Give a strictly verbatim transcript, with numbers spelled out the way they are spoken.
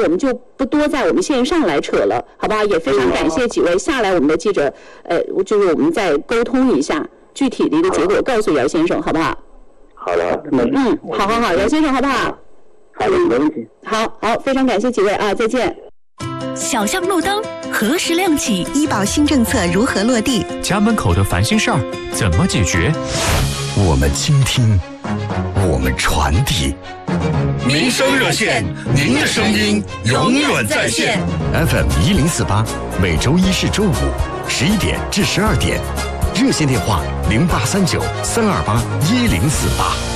我们就不多在我们线上来扯了，好不好？也非常感谢几位下来我们的记者，呃，就是我们再沟通一下具体的一个结果，告诉姚先生，好不好？ 好的， 嗯，好好好，姚先生，好不好？ 好的，没问题。 好好，非常感谢几位啊，再见。 小巷路灯何时亮起？ 医保新政策如何落地？ 家门口的烦心事儿怎么解决？ 我们倾听，我们传递。 民生热线，您的声音永远在线。 F M 一零四八，每周一至周五十一点至十二点，热线电话零八三九三二八一零四八。